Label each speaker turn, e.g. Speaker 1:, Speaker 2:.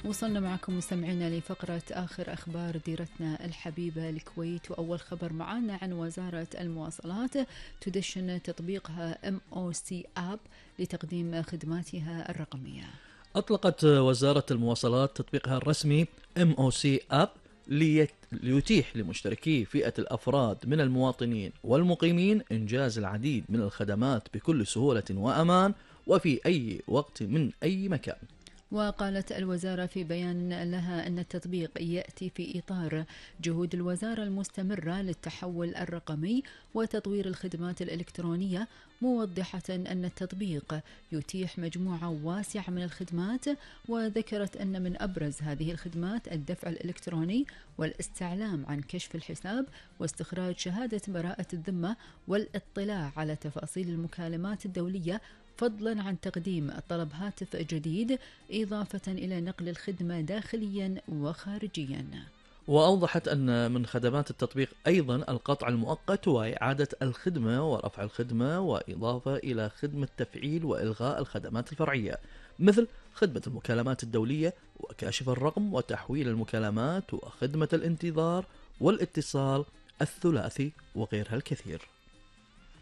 Speaker 1: وصلنا معكم مستمعينا لفقرة آخر أخبار ديرتنا الحبيبة الكويت. وأول خبر معنا عن وزارة المواصلات تدشن تطبيقها MOC App لتقديم خدماتها الرقمية.
Speaker 2: أطلقت وزارة المواصلات تطبيقها الرسمي MOC App ليتيح لمشتركي فئة الأفراد من المواطنين والمقيمين إنجاز العديد من الخدمات بكل سهولة وأمان وفي أي وقت من أي مكان.
Speaker 1: وقالت الوزارة في بيان لها أن التطبيق يأتي في إطار جهود الوزارة المستمرة للتحول الرقمي وتطوير الخدمات الإلكترونية، موضحة أن التطبيق يتيح مجموعة واسعة من الخدمات. وذكرت أن من أبرز هذه الخدمات الدفع الإلكتروني والاستعلام عن كشف الحساب واستخراج شهادة براءة الذمة والاطلاع على تفاصيل المكالمات الدولية، فضلا عن تقديم طلب هاتف جديد، إضافة إلى نقل الخدمة داخليا وخارجيا.
Speaker 2: وأوضحت أن من خدمات التطبيق أيضا القطع المؤقت وإعادة الخدمة ورفع الخدمة، وإضافة إلى خدمة تفعيل وإلغاء الخدمات الفرعية مثل خدمة المكالمات الدولية وكاشف الرقم وتحويل المكالمات وخدمة الانتظار والاتصال الثلاثي وغيرها الكثير.